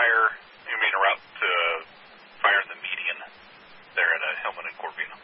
fire, you mean a route to fire in the median there at Hillman and Corvina.